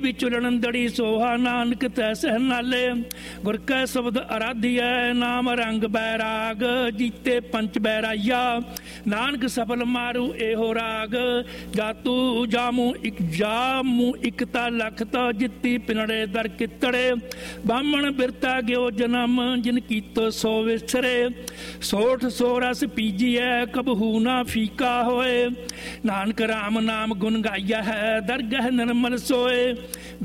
ਵਿਚੁਲਣਦੜੀ ਸੋਹਾ ਨਾਨਕ ਤੈ ਸਹਿ ਨਾਲੇ ਗੁਰ ਕੈ ਸ਼ਬਦ ਅਰਾਧਿਐ ਨਾਮ ਰੰਗ ਬੈਰਾਗ ਜੀਤੇ ਪੰਚ ਬੈਰਾਈਆ ਨਾਨਕ ਸਫਲ ਮਾਰੂ ਇਹੋ ਰਾਗ ਜਾਤੂ ਜਾਮੂ ਇਕਤਾ ਲਖਤਾ ਜਿੱਤੀ ਪਿਨੜੇ ਦਰ ਕਿਤੜੇ ਬਾਹਮਣ ਬਿਰਤਾ ਗਿਓ ਜਨਮ ਜਿਨ ਕੀਤੋ ਸੋ ਵਿਸਰੇ ਸੋਠ ਸੋ ਰਸ ਪੀਜੀਐ ਕਬਹੂ ਨਾ ਫੀਕਾ ਹੋਏ ਨਾਨਕ ਰਾਮ ਨਾਮ ਗੁਣ ਗਾਇਆ ਹੈ ਦਰਗਹ ਨਿਰਮਲ ਸੋਏ